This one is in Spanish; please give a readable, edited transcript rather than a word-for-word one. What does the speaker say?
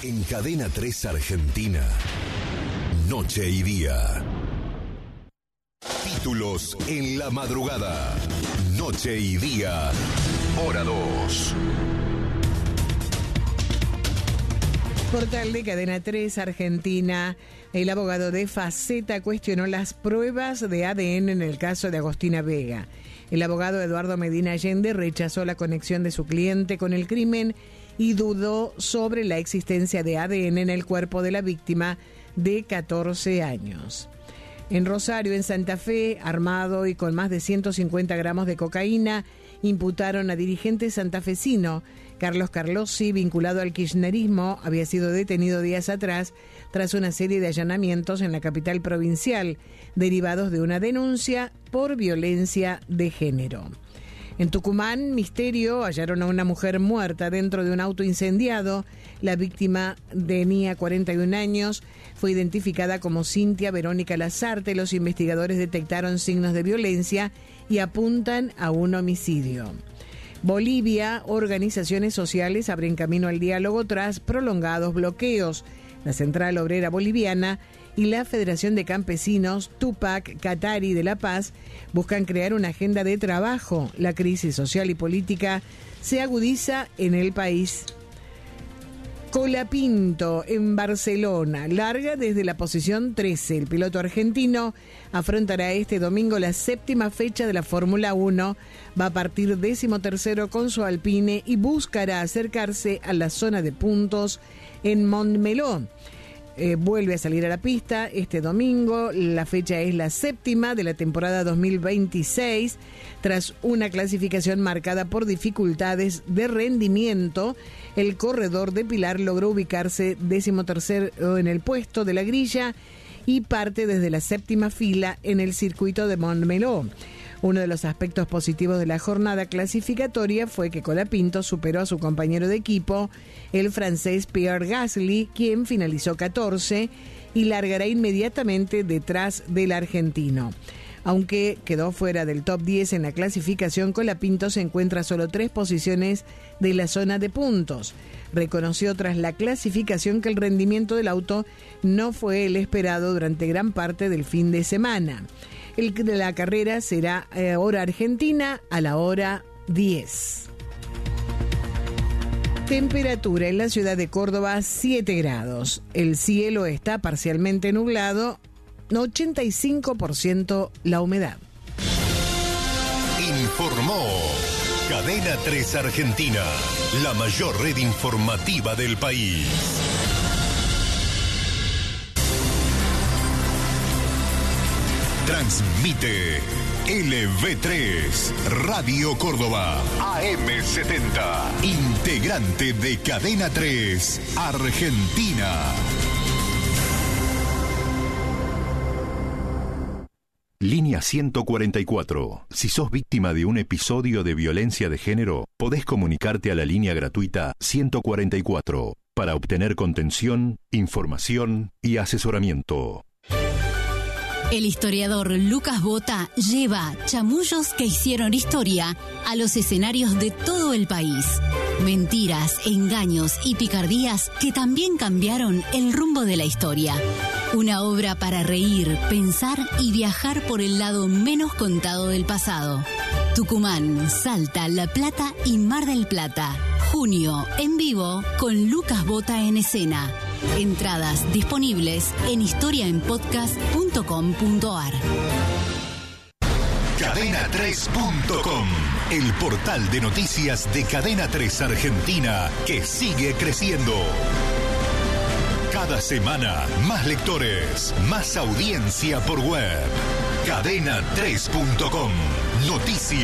En Cadena 3 Argentina, Noche y Día. Títulos en la madrugada. Noche y Día, hora 2. Portal de Cadena 3 Argentina. El abogado de Faceta cuestionó las pruebas de ADN en el caso de Agostina Vega. El abogado Eduardo Medina Allende rechazó la conexión de su cliente con el crimen y dudó sobre la existencia de ADN en el cuerpo de la víctima de 14 años. En Rosario, en Santa Fe, armado y con más de 150 gramos de cocaína, imputaron a dirigente santafesino. Carlos Carlossi, vinculado al kirchnerismo, había sido detenido días atrás tras una serie de allanamientos en la capital provincial, derivados de una denuncia por violencia de género. En Tucumán, misterio, hallaron a una mujer muerta dentro de un auto incendiado. La víctima tenía 41 años, fue identificada como Cintia Verónica Lazarte. Los investigadores detectaron signos de violencia y apuntan a un homicidio. Bolivia, organizaciones sociales abren camino al diálogo tras prolongados bloqueos. La Central Obrera Boliviana y la Federación de Campesinos Tupac Katari de La Paz buscan crear una agenda de trabajo. La crisis social y política se agudiza en el país. Colapinto, en Barcelona, larga desde la posición 13. El piloto argentino afrontará este domingo la 7ª fecha de la Fórmula 1. Va a partir 13º con su Alpine y buscará acercarse a la zona de puntos en Montmeló. Vuelve a salir a la pista este domingo. La fecha es la 7ª de la temporada 2026. Tras una clasificación marcada por dificultades de rendimiento, el corredor de Pilar logró ubicarse 13º en el puesto de la grilla y parte desde la 7ª fila en el circuito de Montmeló. Uno de los aspectos positivos de la jornada clasificatoria fue que Colapinto superó a su compañero de equipo, el francés Pierre Gasly, quien finalizó 14 y largará inmediatamente detrás del argentino. Aunque quedó fuera del top 10 en la clasificación, Colapinto se encuentra a solo 3 posiciones de la zona de puntos. Reconoció tras la clasificación que el rendimiento del auto no fue el esperado durante gran parte del fin de semana. La carrera será hora argentina a la hora 10. Temperatura en la ciudad de Córdoba, 7 grados. El cielo está parcialmente nublado, 85% la humedad. Informó Cadena 3 Argentina, la mayor red informativa del país. Transmite LV3, Radio Córdoba, AM70, integrante de Cadena 3, Argentina. Línea 144. Si sos víctima de un episodio de violencia de género, podés comunicarte a la línea gratuita 144 para obtener contención, información y asesoramiento. El historiador Lucas Bota lleva chamullos que hicieron historia a los escenarios de todo el país. Mentiras, engaños y picardías que también cambiaron el rumbo de la historia. Una obra para reír, pensar y viajar por el lado menos contado del pasado. Tucumán, Salta, La Plata y Mar del Plata. Junio, en vivo, con Lucas Bota en escena. Entradas disponibles en historiaenpodcast.com.ar. Cadena3.com, el portal de noticias de Cadena 3 Argentina que sigue creciendo. Cada semana, más lectores, más audiencia por web. Cadena3.com, noticias.